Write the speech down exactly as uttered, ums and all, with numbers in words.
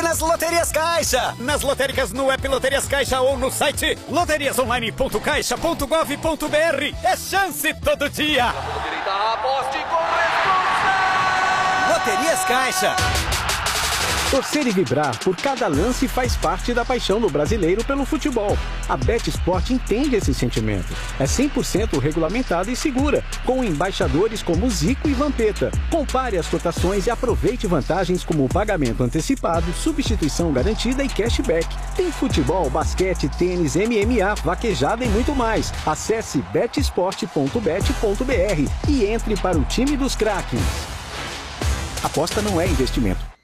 nas Loterias Caixa. Nas lotéricas, no app Loterias Caixa ou no site loterias online ponto caixa ponto gov ponto br. É chance todo dia. Loterias Caixa. Torcer e vibrar por cada lance faz parte da paixão do brasileiro pelo futebol. A BetSport entende esse sentimento. É cem por cento regulamentada e segura, com embaixadores como Zico e Vampeta. Compare as cotações e aproveite vantagens como o pagamento antecipado, substituição garantida e cashback. Tem futebol, basquete, tênis, M M A, vaquejada e muito mais. Acesse bet sport ponto bet ponto br e entre para o time dos craques. Aposta não é investimento.